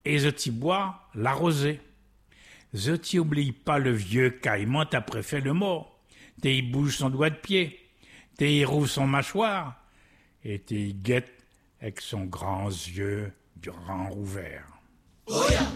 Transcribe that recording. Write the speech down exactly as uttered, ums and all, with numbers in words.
et je t'y bois la rosée. Je t'y oublie pas le vieux caïman après fait le mort. T'es y bouge son doigt de pied, t'es y rouvre son mâchoire, et t'es y guette avec son grand yeux grand ouvert.